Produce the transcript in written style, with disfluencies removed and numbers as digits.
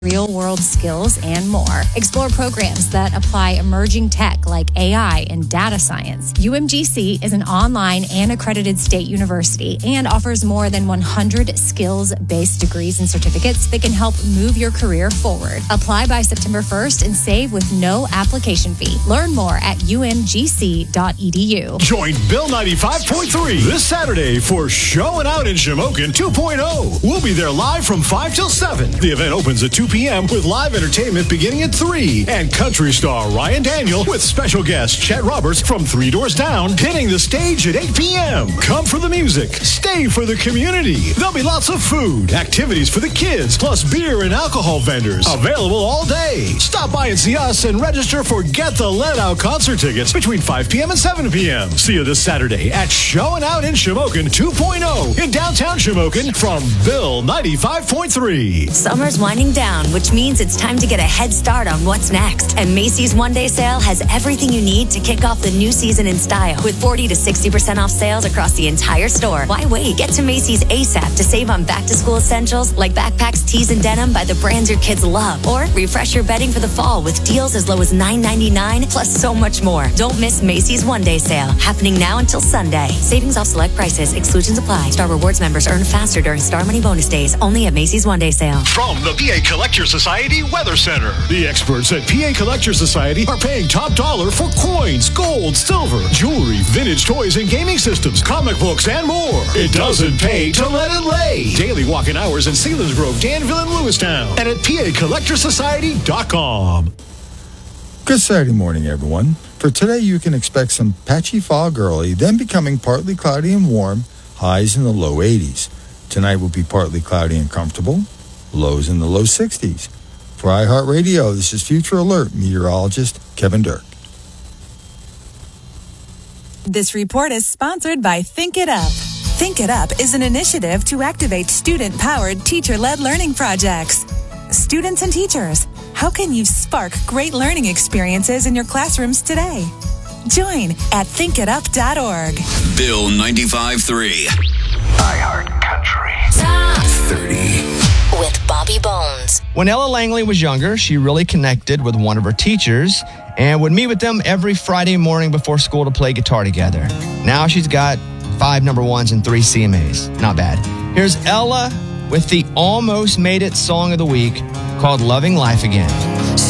real-world skills, and more. Explore programs that apply emerging tech like AI and data science. UMGC is an online and accredited state university and offers more than 100 skills-based degrees and certificates that can help move your career forward. Apply by September 1st and save with no application fee. Learn more at umgc.edu. Join Bill 95.3 this Saturday for Showing Out in Shamokin 2.0. We'll be there live from 5 till 7. The event opens at 2 p.m. with live entertainment beginning at 3. And country star Ryan Daniel with special guest Chet Roberts from 3 Doors Down hitting the stage at 8 p.m. Come for the music. Stay for the community. There'll be lots of food, activities for the kids, plus beer and alcohol vendors. Available all day. Stop by and see us and register for Get the Let Out concert tickets between 5 p.m. and 7 p.m. See you this Saturday at Showing Out in Shamokin 2.0 in downtown Shamokin from Bill 95.3. Summer's winding down, which means it's time to get a head start on what's next. And Macy's One Day Sale has everything you need to kick off the new season in style with 40 to 60% off sales across the entire store. Why wait? Get to Macy's ASAP to save on back-to-school essentials like backpacks, tees, and denim by the brands your kids love. Or refresh your bedding for the fall with deals as low as $9.99 plus so much more. Don't miss Macy's One Day Sale, happening now until Sunday. Savings off select prices. Exclusions apply. Star Rewards members earn faster during Star Money bonus days. Only at Macy's One Day Sale. From the PA Collector Society Weather Center. The experts at PA Collector Society are paying top dollar for coins, gold, silver, jewelry, vintage toys and gaming systems, comic books, and more. It doesn't pay to let it lay. Daily walk-in hours in Selinsgrove, Danville, and Lewistown. And at PACollectorsociety.com. Good Saturday morning, everyone. For today, you can expect some patchy fog early, then becoming partly cloudy and warm, highs in the low 80s. Tonight will be partly cloudy and comfortable, lows in the low 60s. For iHeartRadio, this is Future Alert meteorologist Kevin Dirk. This report is sponsored by Think It Up. Think It Up is an initiative to activate student-powered, teacher-led learning projects. Students and teachers, how can you spark great learning experiences in your classrooms today? Join at thinkitup.org. Bill 95.3. iHeart Country. Top 30. with Bobby Bones. When Ella Langley was younger, she really connected with one of her teachers and would meet with them every Friday morning before school to play guitar together. Now she's got 5 number ones and 3 CMAs. Not bad. Here's Ella with the Almost Made It song of the week called Loving Life Again.